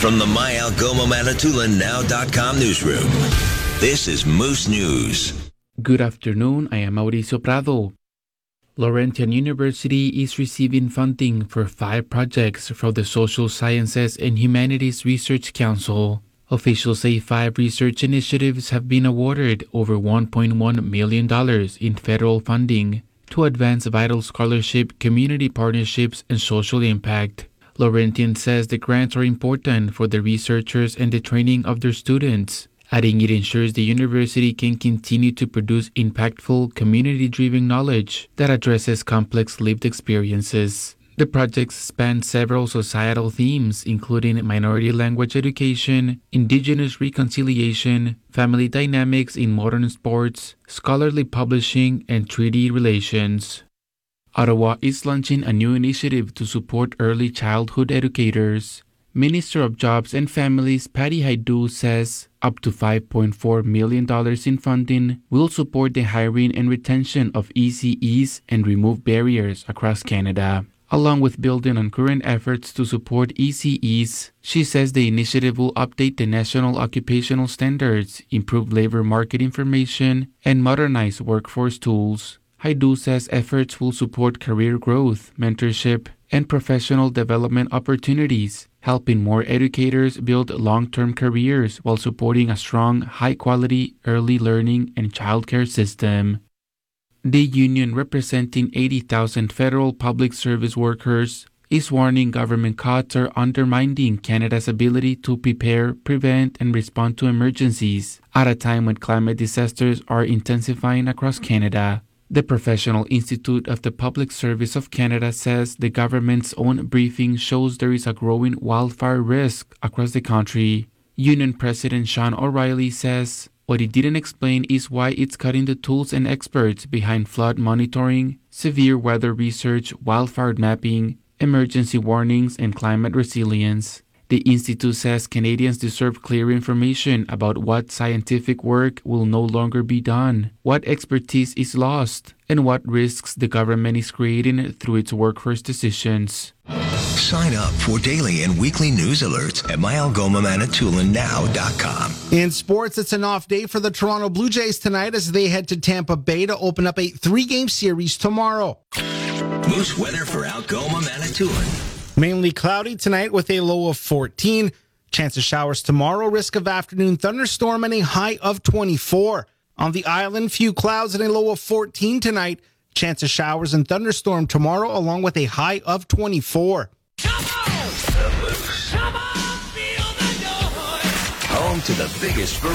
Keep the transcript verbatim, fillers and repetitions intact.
From the My Algoma Manitoulin Now dot com newsroom, this is Moose News. Good afternoon, I am Mauricio Prado. Laurentian University is receiving funding for five projects from the Social Sciences and Humanities Research Council. Officials say five research initiatives have been awarded over one point one million dollars in federal funding to advance vital scholarship, community partnerships, and social impact. Laurentian says the grants are important for the researchers and the training of their students, adding it ensures the university can continue to produce impactful, community-driven knowledge that addresses complex lived experiences. The projects span several societal themes, including minority language education, indigenous reconciliation, family dynamics in modern sports, scholarly publishing, and treaty relations. Ottawa is launching a new initiative to support early childhood educators. Minister of Jobs and Families Patty Hajdu says up to five point four million dollars in funding will support the hiring and retention of E C Es and remove barriers across Canada. Along with building on current efforts to support E C Es, she says the initiative will update the national occupational standards, improve labor market information, and modernize workforce tools. Hajdu says efforts will support career growth, mentorship, and professional development opportunities, helping more educators build long-term careers while supporting a strong, high-quality early learning and childcare system. The union representing eighty thousand federal public service workers is warning government cuts are undermining Canada's ability to prepare, prevent, and respond to emergencies at a time when climate disasters are intensifying across Canada. The Professional Institute of the Public Service of Canada says the government's own briefing shows there is a growing wildfire risk across the country. Union President Sean O'Reilly says what he didn't explain is why it's cutting the tools and experts behind flood monitoring, severe weather research, wildfire mapping, emergency warnings, and climate resilience. The Institute says Canadians deserve clear information about what scientific work will no longer be done, what expertise is lost, and what risks the government is creating through its workforce decisions. Sign up for daily and weekly news alerts at My Algoma Manitoulin Now dot com. In sports, it's an off day for the Toronto Blue Jays tonight as they head to Tampa Bay to open up a three-game series tomorrow. Moose weather for Algoma Manitoulin. Mainly cloudy tonight with a low of fourteen. Chance of showers tomorrow, risk of afternoon thunderstorm and a high of twenty-four. On the island, few clouds and a low of fourteen tonight. Chance of showers and thunderstorm tomorrow along with a high of twenty-four. Come on! Come on, feel the noise! Home to the biggest